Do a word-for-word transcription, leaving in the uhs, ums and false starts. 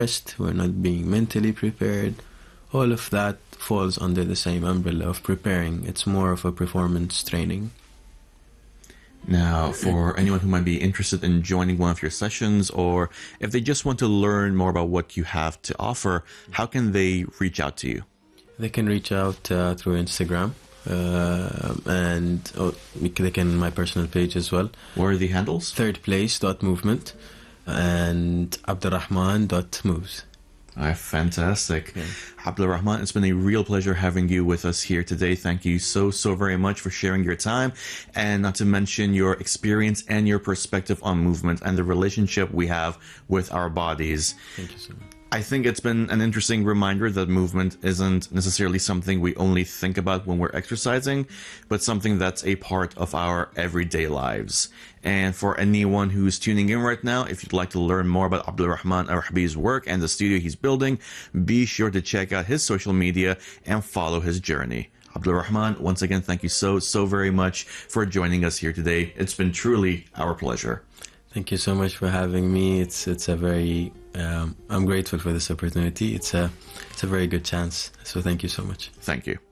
rest, we're not being mentally prepared. All of that falls under the same umbrella of preparing. It's more of a performance training. Now, for anyone who might be interested in joining one of your sessions, or if they just want to learn more about what you have to offer, how can they reach out to you? They can reach out uh, through Instagram, uh, and oh, they can my personal page as well. What are the handles? Third place dot movement and Abdurrahman dot moves. All right, fantastic. Yeah. Abdulrahman, it's been a real pleasure having you with us here today. Thank you so, so very much for sharing your time, and not to mention your experience and your perspective on movement and the relationship we have with our bodies. Thank you so much. I think it's been an interesting reminder that movement isn't necessarily something we only think about when we're exercising, but something that's a part of our everyday lives. And for anyone who's tuning in right now, if you'd like to learn more about Abdulrahman Arhabi's work and the studio he's building, be sure to check out his social media and follow his journey. Abdulrahman, once again, thank you so, so very much for joining us here today. It's been truly our pleasure. Thank you so much for having me. It's it's a very um, I'm grateful for this opportunity. It's a it's a very good chance. So thank you so much. Thank you.